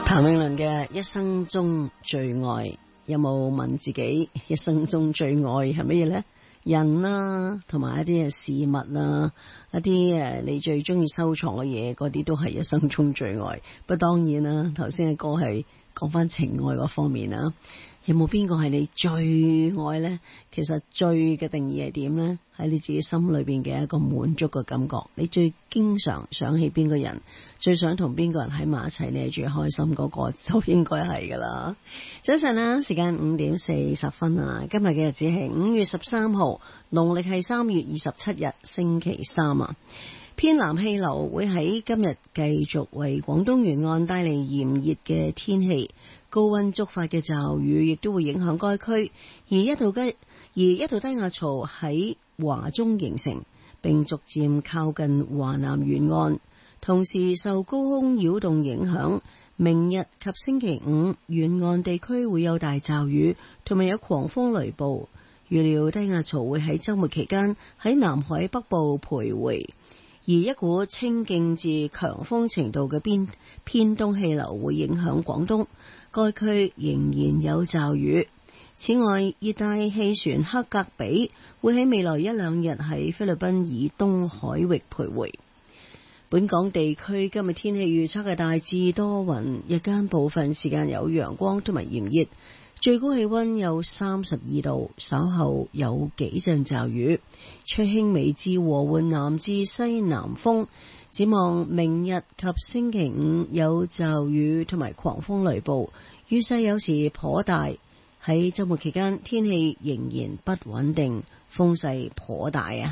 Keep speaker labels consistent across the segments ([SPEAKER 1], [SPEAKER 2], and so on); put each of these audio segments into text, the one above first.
[SPEAKER 1] 譚詠麟嘅一生中最愛，有冇問自己一生中最愛係乜嘢呢？人啊，同埋一啲事物啊，一啲你最中意收藏嘅嘢，嗰啲都係一生中最愛。不過當然啦，頭先嘅歌係講翻情愛嗰方面啊。有冇邊個係你最愛呢？其實最嘅定義係點呢？喺你自己心裏邊嘅一個滿足嘅感覺。你最經常想起邊個人，最想同邊個人喺埋一齊，你係最開心嗰個，就應該係噶啦。早晨啦，時間5:40啊！今日嘅日子係5月13號，農曆係3月27日，星期三啊。偏南氣流會喺今日繼續為廣東沿岸帶嚟炎熱嘅天氣，高溫觸發嘅驟雨亦都會影響該區，而一道低壓槽喺華中形成，並逐漸靠近華南沿岸。同時受高空擾動影響，明日及星期五沿岸地區會有大驟雨，同埋有狂風雷暴。預料低壓槽會喺週末期間喺南海北部徘徊。而一股清勁至強風程度嘅偏東氣流會影響廣東，該區仍然有驟雨。此外，熱帶氣旋克格比會喺未來1、2日喺菲律賓以東海域徘徊。本港地區今日天氣預測係大致多雲，日間部分時間有陽光同埋炎熱，最高氣溫有32度，稍後有幾陣驟雨，吹輕微至和緩南至西南風。展望明日及星期五有驟雨同埋狂風雷暴，雨勢有時頗大。喺週末期間天氣仍然不穩定，風勢頗大啊！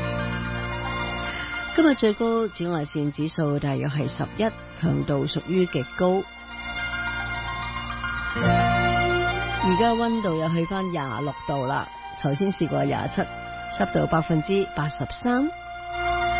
[SPEAKER 1] 今日最高紫外線指數大約係11，強度屬於極高。而家溫度又去返26度啦，頭先試過27，濕度83%。